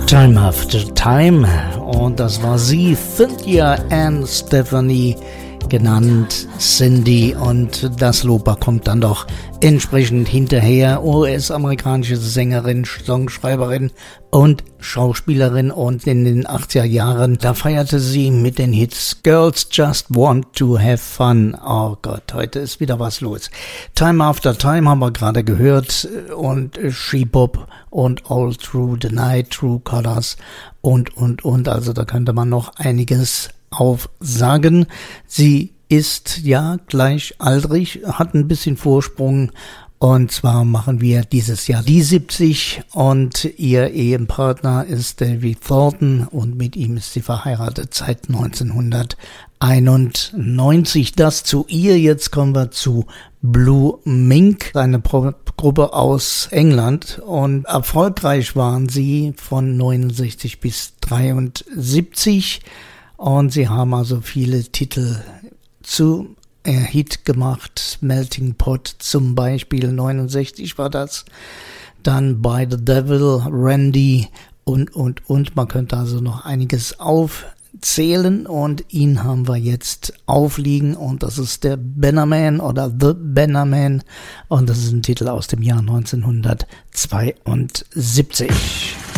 Time After Time, und das war sie, Cynthia Ann Stephanie, genannt Cindy, und das Lob kommt dann doch entsprechend hinterher. US-amerikanische Sängerin, Songschreiberin und Schauspielerin, und in den 80er Jahren, da feierte sie mit den Hits Girls Just Want to Have Fun. Oh Gott, heute ist wieder was los. Time After Time haben wir gerade gehört, und She Bop und All Through the Night, True Colors und. Also da könnte man noch einiges aufsagen. Sie ist ja gleichaltrig, hat ein bisschen Vorsprung, und zwar machen wir dieses Jahr die 70, und ihr Ehepartner ist David Thornton, und mit ihm ist sie verheiratet seit 1991. Das zu ihr. Jetzt kommen wir zu Blue Mink, eine Gruppe aus England, und erfolgreich waren sie von 69 bis 73, und sie haben also viele Titel zu Hit gemacht. Melting Pot zum Beispiel, 69 war das. Dann By the Devil, Randy und. Man könnte also noch einiges aufzählen, und ihn haben wir jetzt aufliegen, und das ist der Bannerman oder The Bannerman, und das ist ein Titel aus dem Jahr 1972.